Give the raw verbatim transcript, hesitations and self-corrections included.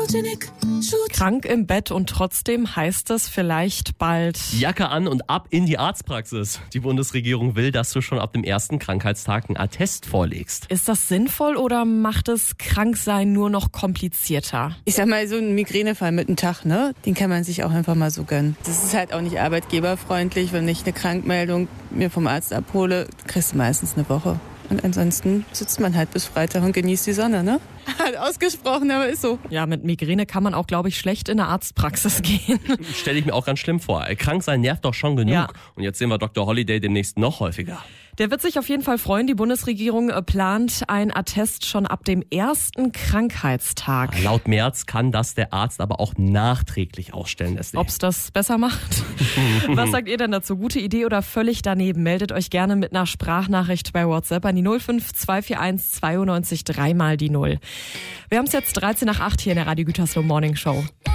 Krank im Bett und trotzdem heißt es vielleicht bald Jacke an und ab in die Arztpraxis. Die Bundesregierung will, dass du schon ab dem ersten Krankheitstag einen Attest vorlegst. Ist das sinnvoll oder macht es Kranksein nur noch komplizierter? Ich sag mal, so ein Migränefall mit einem Tag, ne? Den kann man sich auch einfach mal so gönnen. Das ist halt auch nicht arbeitgeberfreundlich, wenn ich eine Krankmeldung mir vom Arzt abhole, kriegst du meistens eine Woche. Und ansonsten sitzt man halt bis Freitag und genießt die Sonne, ne? Halt ausgesprochen, aber ist so. Ja, mit Migräne kann man auch, glaube ich, schlecht in eine Arztpraxis gehen. Stelle ich mir auch ganz schlimm vor. Krank sein nervt doch schon genug. Ja. Und jetzt sehen wir Doktor Holiday demnächst noch häufiger. Der wird sich auf jeden Fall freuen. Die Bundesregierung plant ein Attest schon ab dem ersten Krankheitstag. Laut Merz kann das der Arzt aber auch nachträglich ausstellen. Ob es das besser macht? Was sagt ihr denn dazu? Gute Idee oder völlig daneben? Meldet euch gerne mit einer Sprachnachricht bei WhatsApp an die null fünf zwei vier eins zweiundneunzig drei mal die null. Wir haben es jetzt dreizehn nach acht hier in der Radio Gütersloh Morning Show.